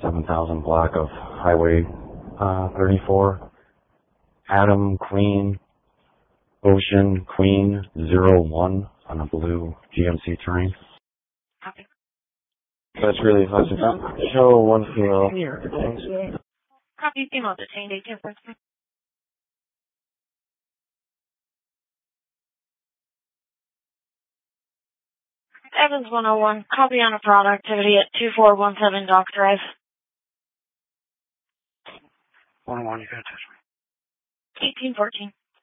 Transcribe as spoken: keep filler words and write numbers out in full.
seven thousand block of Highway uh, thirty-four. Adam Queen, Ocean Queen zero one on a blue G M C Terrain. Copy. That's really fast. Show one female. Copy, female detained, eighteen fourteen. Evans one oh one, copy on a fraud activity at two four one seven Dock Drive. one oh one, you gotta touch me. eighteen fourteen.